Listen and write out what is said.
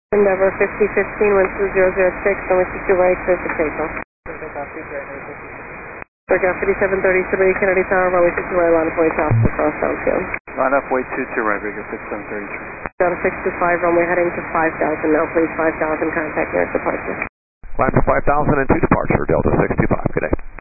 Endeavor 5015, 12006, runway 62 right, clear for takeoff. Aircraft 5733, Kennedy Tower, runway 62 right, line up way south across downfield. Line up way 22 right, Victor 5733. Delta 625, runway heading to 5000 now, please 5000, contact nearest departure. Line for 5002 departure, Delta 625, good day.